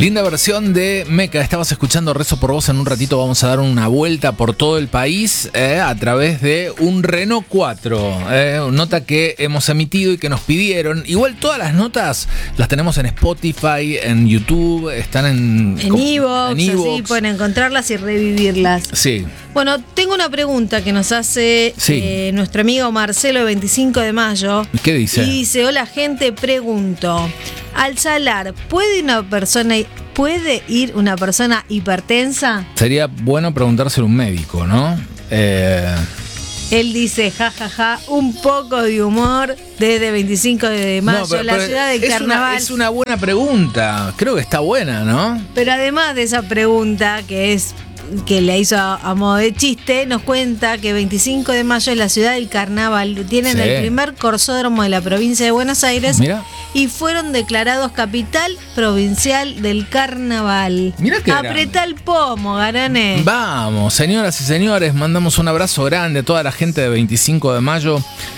Linda versión de Meca. Estabas escuchando Rezo por Vos. En un ratito vamos a dar una vuelta por todo el país a través de un Renault 4. Nota que hemos emitido y que nos pidieron. Igual todas las notas las tenemos en Spotify, en YouTube, están en iVoox, así pueden encontrarlas y revivirlas. Sí. Bueno, tengo una pregunta que nos hace nuestro amigo Marcelo de 25 de mayo. ¿Qué dice? Y dice: hola gente, pregunto, al salar, ¿puede ir una persona hipertensa? Sería bueno preguntárselo a un médico, ¿no? Él dice, jajaja, un poco de humor desde 25 de mayo, la ciudad del carnaval. Es una buena pregunta, creo que está buena, ¿no? Pero además de esa pregunta, que le hizo a modo de chiste, nos cuenta que 25 de mayo es la ciudad del carnaval. Tienen el primer corsódromo de la provincia de Buenos Aires. Mirá. Y fueron declarados capital provincial del carnaval. Mirá que apretá el pomo, Garane. Vamos, señoras y señores, mandamos un abrazo grande a toda la gente de 25 de mayo.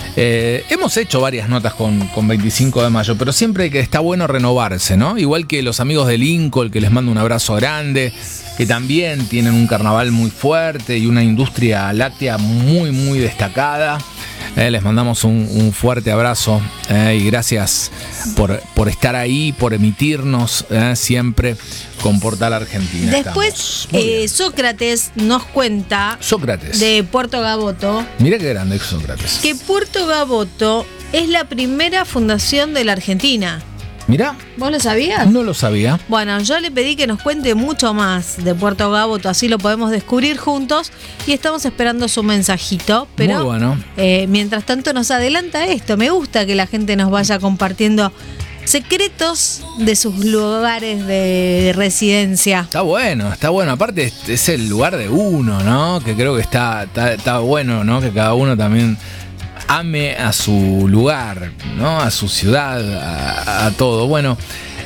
Hemos hecho varias notas con 25 de mayo, pero siempre que está bueno renovarse, ¿no? Igual que los amigos de Lincoln, que les mando un abrazo grande, que también tienen un carnaval muy fuerte y una industria láctea muy, muy destacada. Les mandamos un fuerte abrazo y gracias por estar ahí, por emitirnos siempre con Portal Argentina. Después, Sócrates nos cuenta de Puerto Gaboto. Mira qué grande es Sócrates. Que Puerto Gaboto es la primera fundación de la Argentina. Mirá. ¿Vos lo sabías? No lo sabía. Bueno, yo le pedí que nos cuente mucho más de Puerto Gaboto, así lo podemos descubrir juntos y estamos esperando su mensajito. Pero muy bueno. Mientras tanto nos adelanta esto. Me gusta que la gente nos vaya compartiendo secretos de sus lugares de residencia. Está bueno. Aparte es el lugar de uno, ¿no? Que creo que está bueno, ¿no? Que cada uno también ame a su lugar, ¿no? A su ciudad, a todo. Bueno,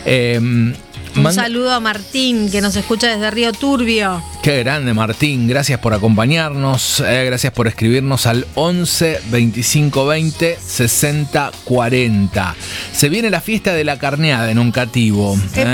un saludo a Martín, que nos escucha desde Río Turbio. Qué grande, Martín. Gracias por acompañarnos. Gracias por escribirnos al 11 25 20 60 40. Se viene la fiesta de la carneada en Oncativo.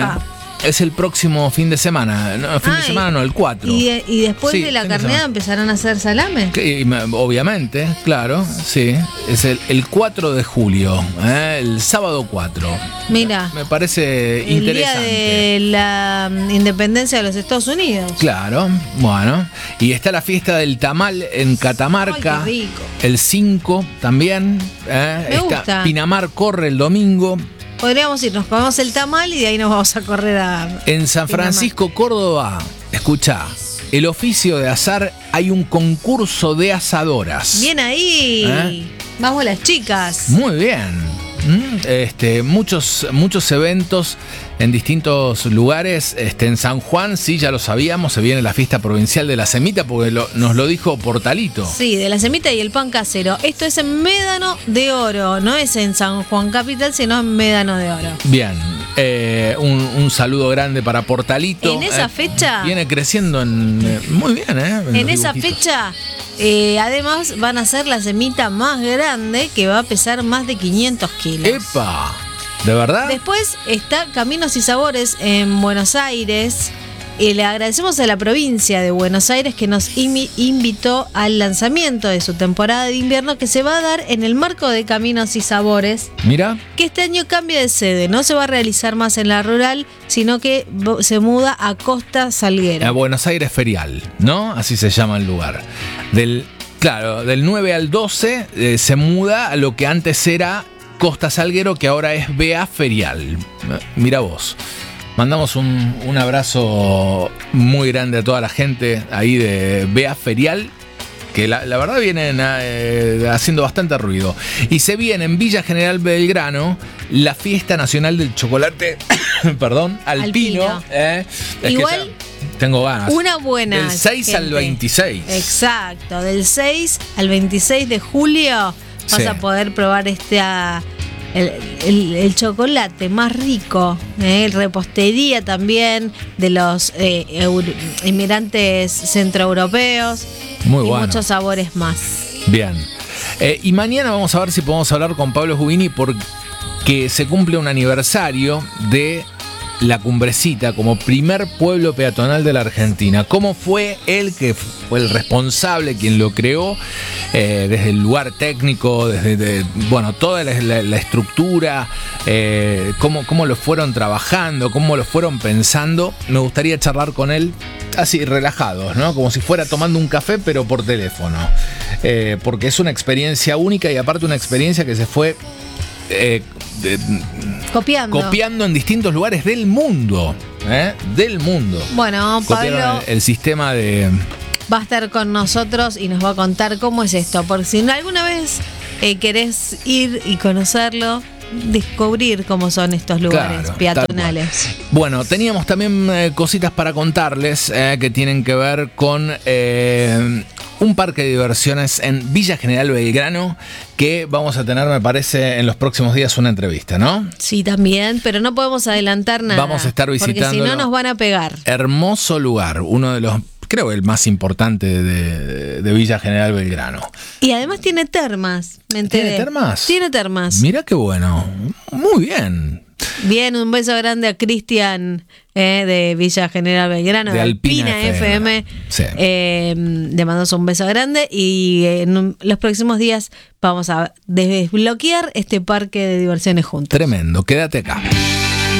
Es el próximo fin de semana. No, de semana no, el 4. ¿Y después de la carneada empezarán a hacer salame? Obviamente, claro, sí. Es el 4 de julio, el sábado 4. Mira. Me parece interesante. El día de la independencia de los Estados Unidos. Claro, bueno. Y está la fiesta del tamal en Catamarca. Ay, qué rico. El 5 también. Me gusta. Pinamar corre el domingo. Podríamos ir, nos comemos el tamal y de ahí nos vamos a correr a... En San Francisco, Córdoba, escuchá, el oficio de asar, hay un concurso de asadoras. Bien ahí. Vamos las chicas. Muy bien. Muchos eventos en distintos lugares. En San Juan, sí, ya lo sabíamos, se viene la fiesta provincial de la semita, porque nos lo dijo Portalito. Sí, de la semita y el pan casero. Esto es en Médano de Oro, no es en San Juan Capital, sino en Médano de Oro. Bien, un saludo grande para Portalito. En esa fecha... Viene creciendo muy bien, en esa fecha... además van a hacer la semita más grande, que va a pesar más de 500 kilos. ¡Epa! ¿De verdad? Después está Caminos y Sabores en Buenos Aires. Y le agradecemos a la provincia de Buenos Aires que nos invitó al lanzamiento de su temporada de invierno, que se va a dar en el marco de Caminos y Sabores. Mira. Que este año cambia de sede, no se va a realizar más en la rural, sino que se muda a Costa Salguero. A Buenos Aires Ferial, ¿no? Así se llama el lugar. Del 9 al 12 se muda a lo que antes era Costa Salguero, que ahora es Bea Ferial. Mira vos. Mandamos un abrazo muy grande a toda la gente ahí de Bea Ferial, que la verdad vienen haciendo bastante ruido. Y se viene en Villa General Belgrano la Fiesta Nacional del Chocolate alpino. Igual tengo ganas. Una buena. Del 6 al 26. Exacto, del 6 al 26 de julio vas a poder probar el chocolate más rico, repostería también de los inmigrantes centroeuropeos. Muy y bueno. Muchos sabores más. Bien. Y mañana vamos a ver si podemos hablar con Pablo Jubini, porque se cumple un aniversario de La Cumbrecita como primer pueblo peatonal de la Argentina. ¿Cómo fue él, que fue el responsable, quien lo creó, desde el lugar técnico, desde toda la estructura, cómo lo fueron trabajando, cómo lo fueron pensando? Me gustaría charlar con él así relajados, ¿no? Como si fuera tomando un café, pero por teléfono. Porque es una experiencia única y aparte una experiencia que se fue copiando en distintos lugares del mundo. Del mundo. Bueno, copiaron Pablo el sistema de... va a estar con nosotros y nos va a contar cómo es esto. Por si alguna vez querés ir y conocerlo, descubrir cómo son estos lugares peatonales. Bueno, teníamos también cositas para contarles que tienen que ver con un parque de diversiones en Villa General Belgrano, que vamos a tener, me parece, en los próximos días una entrevista, ¿no? Sí, también, pero no podemos adelantar nada. Vamos a estar visitando. Porque si no nos van a pegar. Hermoso lugar, uno de los, creo, el más importante de Villa General Belgrano. Y además tiene termas, me enteré. ¿Tiene termas? Tiene termas. Mira qué bueno. Muy bien. Bien, un beso grande a Cristian de Villa General Belgrano, de Alpina FM. Sí. Le mandamos un beso grande y en los próximos días vamos a desbloquear este parque de diversiones juntos. Tremendo, quédate acá.